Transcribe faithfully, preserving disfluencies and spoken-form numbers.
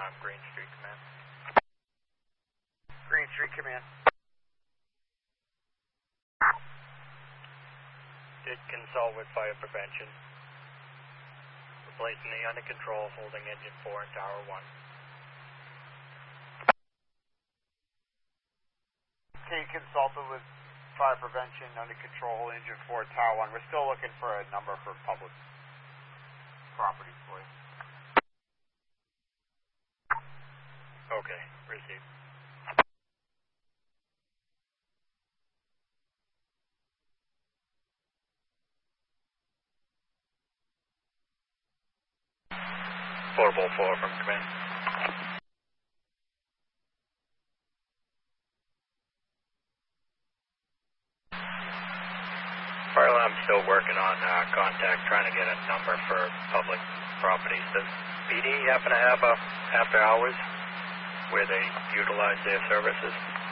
Um, Green Street Command. Green Street Command. Did consult with fire prevention. Replacing the under control, holding engine four in tower one. Okay, consulted with fire prevention, under control, engine four, tower one. We're still looking for a number for public property for you. Okay, received. Portable four from command. Fire alarm's still working on uh, contact, trying to get a number for public properties. Does P D happen to have a after hours where they utilize their services?